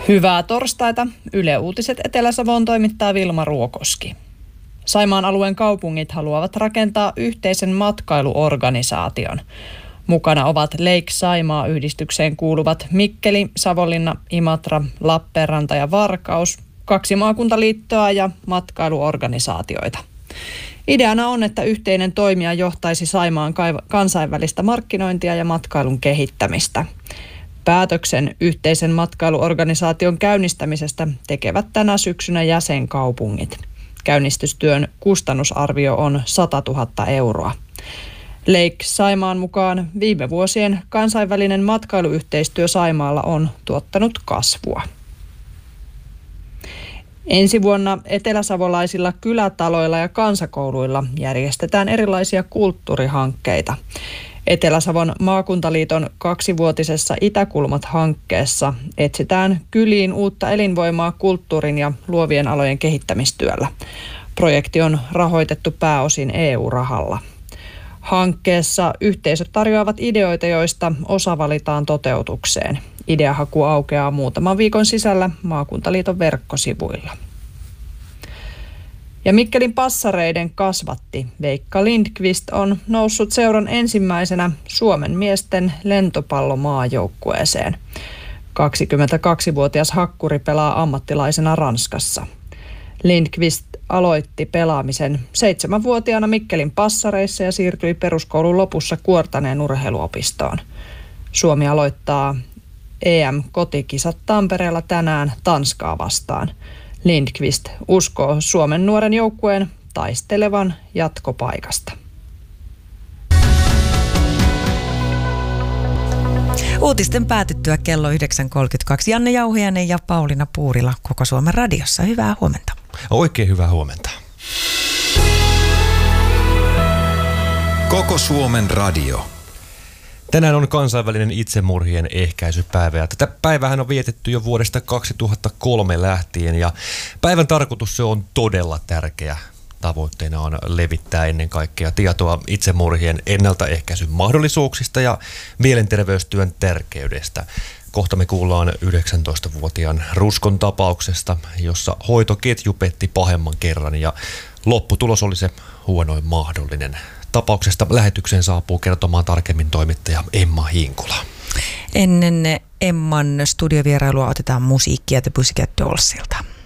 Hyvää torstaita. Yle Uutiset Etelä-Savoon toimittaa Vilma Ruokoski. Saimaan alueen kaupungit haluavat rakentaa yhteisen matkailuorganisaation. Mukana ovat Lake Saimaa-yhdistykseen kuuluvat Mikkeli, Savonlinna, Imatra, Lappeenranta ja Varkaus, 2 maakuntaliittoa ja matkailuorganisaatioita. Ideana on, että yhteinen toimija johtaisi Saimaan kansainvälistä markkinointia ja matkailun kehittämistä. Päätöksen yhteisen matkailuorganisaation käynnistämisestä tekevät tänä syksynä jäsenkaupungit. Käynnistystyön kustannusarvio on 100 000 euroa. Lake Saimaan mukaan viime vuosien kansainvälinen matkailuyhteistyö Saimaalla on tuottanut kasvua. Ensi vuonna eteläsavolaisilla kylätaloilla ja kansakouluilla järjestetään erilaisia kulttuurihankkeita. Etelä-Savon maakuntaliiton 2-vuotisessa Itäkulmat-hankkeessa etsitään kyliin uutta elinvoimaa kulttuurin ja luovien alojen kehittämistyöllä. Projekti on rahoitettu pääosin EU-rahalla. Hankkeessa yhteisöt tarjoavat ideoita, joista osa valitaan toteutukseen. Ideahaku aukeaa muutaman viikon sisällä maakuntaliiton verkkosivuilla. Ja Mikkelin passareiden kasvatti Veikka Lindqvist on noussut seuran ensimmäisenä Suomen miesten lentopallomaajoukkueeseen. 22-vuotias hakkuri pelaa ammattilaisena Ranskassa. Lindqvist aloitti pelaamisen 7-vuotiaana Mikkelin passareissa ja siirtyi peruskoulun lopussa Kuortaneen urheiluopistoon. Suomi aloittaa EM-kotikisat Tampereella tänään Tanskaa vastaan. Lindqvist uskoo Suomen nuoren joukkueen taistelevan jatkopaikasta. Uutisten päätyttyä kello 9.32 Janne Jauhiainen ja Pauliina Puurila Koko Suomen radiossa. Hyvää huomenta. Oikein hyvää huomenta. Koko Suomen radio. Tänään on kansainvälinen itsemurhien ehkäisypäivä ja tätä päivähän on vietetty jo vuodesta 2003 lähtien ja päivän tarkoitus se on todella tärkeä. Tavoitteena on levittää ennen kaikkea tietoa itsemurhien ennaltaehkäisyn mahdollisuuksista ja mielenterveystyön tärkeydestä. Kohta me kuullaan 19-vuotiaan Ruskon tapauksesta, jossa hoitoketju petti pahemman kerran ja lopputulos oli se huonoin mahdollinen. Tapauksesta lähetykseen saapuu kertomaan tarkemmin toimittaja Emma Hinkula. Ennen Emman studiovierailua otetaan musiikkia The Pussycat Dollsilta.